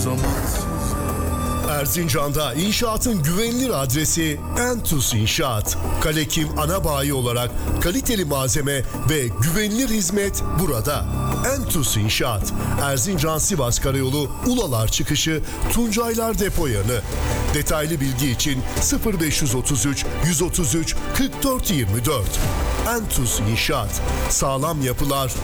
zaman. Erzincan'da inşaatın güvenilir adresi Entus İnşaat. Kalekim ana bayi olarak kaliteli malzeme ve güvenilir hizmet burada. Entus İnşaat. Erzincan-Sivas Karayolu Ulalar çıkışı Tuncaylar Depo yanı. Detaylı bilgi için 0533 133 44 24. Entus İnşaat. Sağlam yapılar,